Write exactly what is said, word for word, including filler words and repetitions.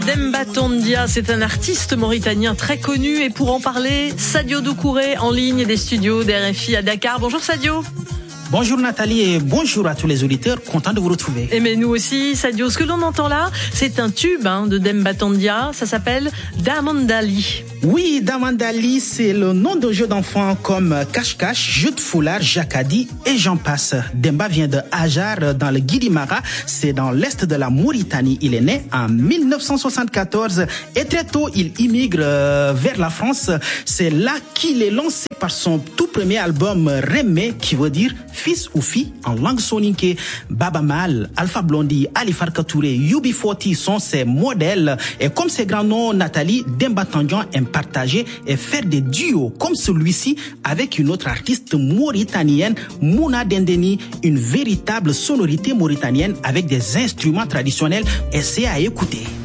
Demba Tondia, c'est un artiste mauritanien très connu et pour en parler, Sadio Doucouré en ligne des studios d R F I à Dakar. Bonjour Sadio. Bonjour Nathalie et bonjour à tous les auditeurs, content de vous retrouver. Et mais nous aussi Sadio, ce que l'on entend là, c'est un tube hein, de Demba Tondia, ça s'appelle Damandali. Oui, Damandali, c'est le nom de jeux d'enfants comme cache-cache, jeu de foulard, jacadi et j'en passe. Demba vient de Ajar dans le Guidimara, c'est dans l'est de la Mauritanie. Il est né en mille neuf cent soixante-quatorze et très tôt il immigre vers la France. C'est là qu'il est lancé par son tout premier album Rémé, qui veut dire fils ou fille en langue soninké. Baba Mal, Alpha Blondy, Ali Farka Touré, U B quarante sont ses modèles. Et comme ses grands noms, Nathalie, Demba Tondia aime partager et faire des duos comme celui-ci avec une autre artiste mauritanienne, Mouna Dendeni, une véritable sonorité mauritanienne avec des instruments traditionnels. Essayez à écouter.